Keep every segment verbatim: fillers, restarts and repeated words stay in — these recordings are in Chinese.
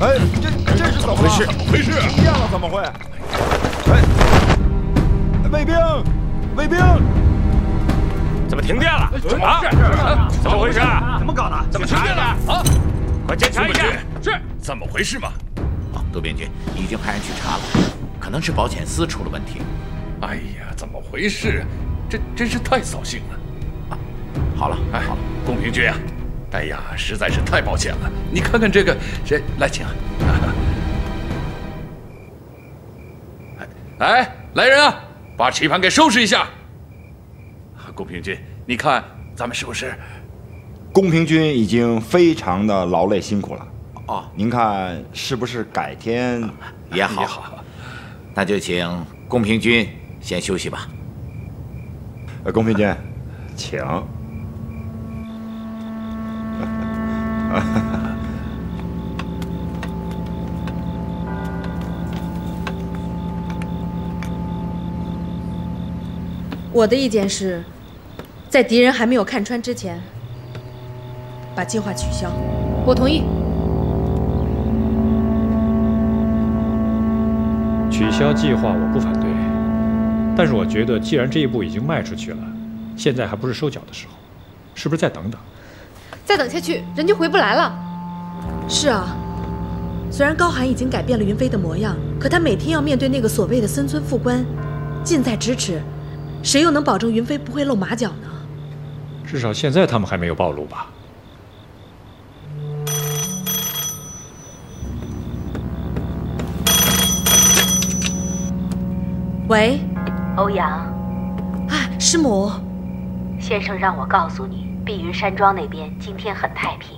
哎，这这是怎么回事？ 怎么回事？ 停电了，怎么会？哎，卫兵，卫兵， 怎么停电了？ 怎么啊？怎么回事？ 怎么搞的？ 怎么停电了？啊！快检查一下。 是，怎么回事嘛？ 啊，杜边军已经派人去查了，可能是保险丝出了问题。 哎呀，怎么回事？这真是太扫兴了。 啊，好了， 哎， 好了， 公平君啊，哎呀，实在是太抱歉了。你看看这个，谁来请？哎，来人啊，把棋盘给收拾一下。公平君，你看咱们是不是？ 公平君已经非常的劳累辛苦了。 哦， 您看是不是改天也好？ 也好， 那就请公平君先休息吧。 呃，公平君，请。 我的意见是，在敌人还没有看穿之前，把计划取消。 我同意。 取消计划我不反对，但是我觉得既然这一步已经迈出去了，现在还不是收脚的时候，是不是再等等？ 再等下去，人就回不来了。 是啊，虽然高寒已经改变了云飞的模样，可他每天要面对那个所谓的森村副官，近在咫尺，谁又能保证云飞不会露马脚呢？ 至少现在他们还没有暴露吧。 喂， 欧阳， 哎，师母， 先生让我告诉你，碧云山庄那边今天很太平。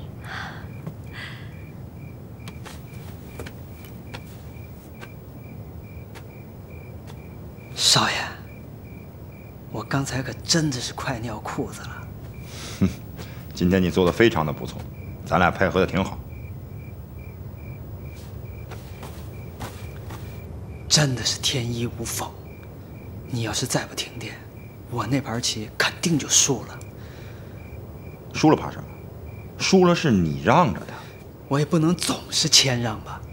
少爷，我刚才可真的是快尿裤子了。 哼，今天你做的非常的不错，咱俩配合的挺好。 真的是天衣无缝。你要是再不停电，我那盘棋肯定就输了。 输了怕什么？输了是你让着的。 我也不能总是谦让吧。